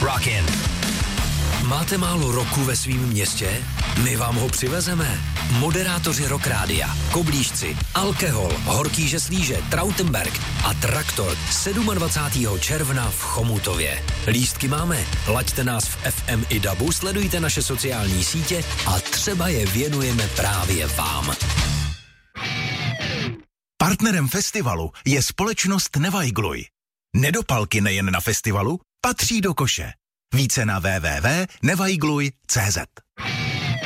Rockin'. Máte málo roku ve svým městě? My vám ho přivezeme. Moderátoři Rock Rádia, Koblížci, Alkohol, Horký Žeslíže, Trautenberg a Traktor 27. června v Chomutově. Lístky máme, laďte nás v FM i DABu, sledujte naše sociální sítě a třeba je věnujeme právě vám. Partnerem festivalu je společnost Nevajgluj. Nedopalky nejen na festivalu patří do koše. Více na www.nevajgluj.cz.